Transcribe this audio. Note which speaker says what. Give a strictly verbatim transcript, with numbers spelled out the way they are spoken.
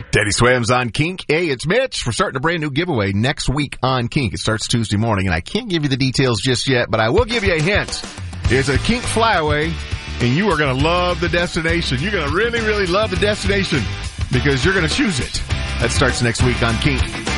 Speaker 1: Daddy Swams on Kink. Hey, it's Mitch. We're starting a brand new giveaway next week on Kink. It starts Tuesday morning, and I can't give you the details just yet, but I will give you a hint. It's a Kink flyaway, and you are going to love the destination. You're going to really, really love the destination because you're going to choose it. That starts next week on Kink.